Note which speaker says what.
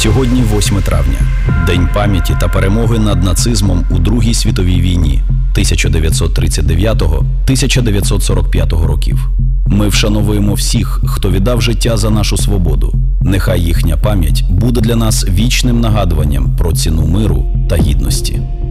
Speaker 1: Сьогодні 8 травня – День пам'яті та перемоги над нацизмом у Другій світовій війні 1939-1945 років. Ми вшановуємо всіх, хто віддав життя за нашу свободу. Нехай їхня пам'ять буде для нас вічним нагадуванням про ціну миру та гідності.